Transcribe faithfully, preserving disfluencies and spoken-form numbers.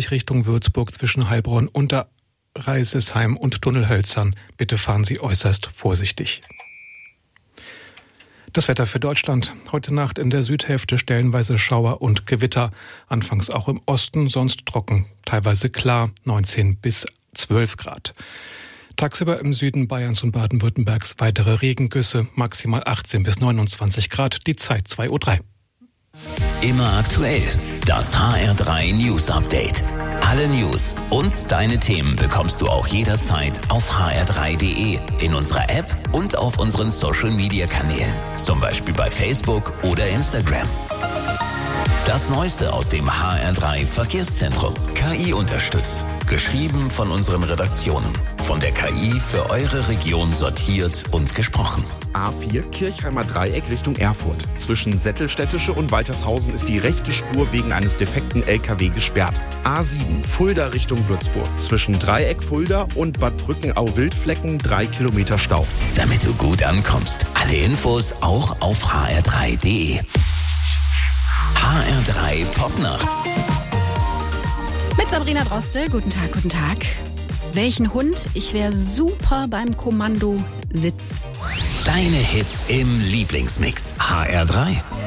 neunundvierzig Richtung Würzburg zwischen Heilbronn, Unterreisesheim und Tunnelhölzern. Bitte fahren Sie äußerst vorsichtig. Das Wetter für Deutschland. Heute Nacht in der Südhälfte stellenweise Schauer und Gewitter. Anfangs auch im Osten, sonst trocken. Teilweise klar, neunzehn bis zwölf Grad. Tagsüber im Süden Bayerns und Baden-Württembergs weitere Regengüsse, maximal achtzehn bis neunundzwanzig Grad, die Zeit zwei Uhr drei. Immer aktuell, das H R drei News Update. Alle News und deine Themen bekommst du auch jederzeit auf h r drei punkt d e, in unserer App und auf unseren Social Media Kanälen, zum Beispiel bei Facebook oder Instagram. Das Neueste aus dem H R drei Verkehrszentrum. K I unterstützt. Geschrieben von unseren Redaktionen. Von der K I für eure Region sortiert und gesprochen. A vier Kirchheimer Dreieck Richtung Erfurt. Zwischen Sättelstädtische und Waltershausen ist die rechte Spur wegen eines defekten L K W gesperrt. A sieben Fulda Richtung Würzburg. Zwischen Dreieck Fulda und Bad Brückenau-Wildflecken drei Kilometer Stau. Damit du gut ankommst. Alle Infos auch auf h r drei punkt d e. H R drei Popnacht. Mit Sabrina Droste. Guten Tag, guten Tag. Welchen Hund? Ich wäre super beim Kommandositz. Deine Hits im Lieblingsmix. H R drei.